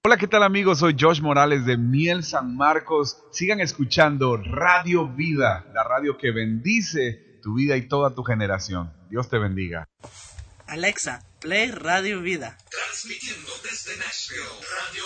Hola, ¿qué tal amigos? Soy Josh Morales de Miel San Marcos. Sigan escuchando Radio Vida, la radio que bendice tu vida y toda tu generación. Dios te bendiga. Alexa, play Radio Vida. Transmitiendo desde Nashville, Radio